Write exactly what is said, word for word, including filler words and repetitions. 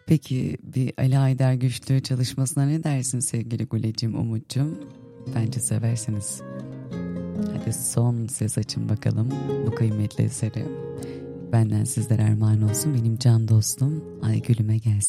Peki bir Ali Aydar Güçlü çalışmasına ne dersin sevgili Gulecim, Umut'cum? Bence seversiniz. Hadi son ses açın bakalım bu kıymetli eseri. Benden sizlere armağan olsun, benim can dostum Aygül'üme gelsin.